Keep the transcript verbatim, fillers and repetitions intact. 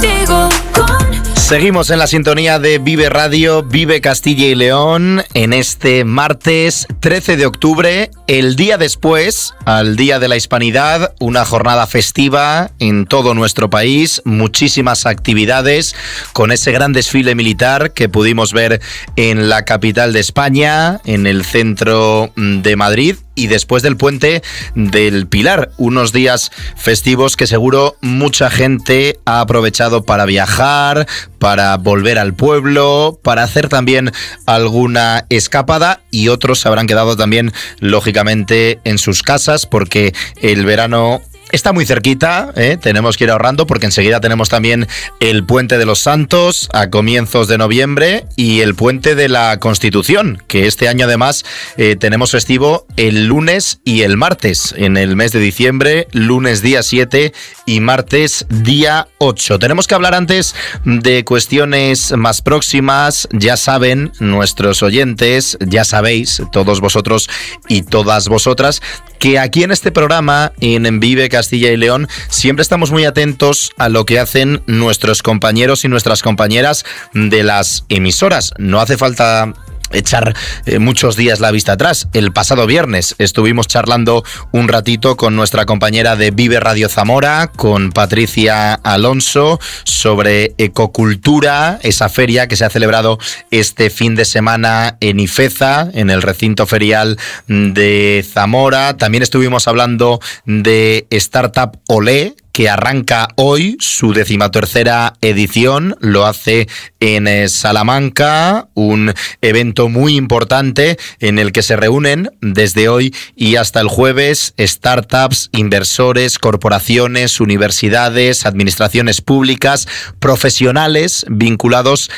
contigo, con... Seguimos en la sintonía de Vive Radio, Vive Castilla y León, en este martes trece de octubre, el día después, al Día de la Hispanidad, una jornada festiva en todo nuestro país, muchísimas actividades, con ese gran desfile militar que pudimos ver en la capital de España, en el centro de Madrid, y después del Puente del Pilar, unos días festivos que seguro mucha gente ha aprovechado para viajar, para volver al pueblo, para hacer también alguna escapada, y otros se habrán quedado también, lógicamente, en sus casas, porque el verano está muy cerquita, ¿eh? Tenemos que ir ahorrando porque enseguida tenemos también el Puente de los Santos a comienzos de noviembre y el Puente de la Constitución, que este año además eh, tenemos festivo el lunes y el martes, en el mes de diciembre, lunes día siete y martes día ocho. Tenemos que hablar antes de cuestiones más próximas. Ya saben nuestros oyentes, ya sabéis todos vosotros y todas vosotras, que aquí en este programa, en Vive Castilla y León, siempre estamos muy atentos a lo que hacen nuestros compañeros y nuestras compañeras de las emisoras. No hace falta echar eh, muchos días la vista atrás. El pasado viernes estuvimos charlando un ratito con nuestra compañera de Vive Radio Zamora, con Patricia Alonso, sobre ecocultura, esa feria que se ha celebrado este fin de semana en Ifeza, en el recinto ferial de Zamora. También estuvimos hablando de Startup Olé, que arranca hoy su decimatercera edición, lo hace en Salamanca, un evento muy importante en el que se reúnen desde hoy y hasta el jueves startups, inversores, corporaciones, universidades, administraciones públicas, profesionales vinculados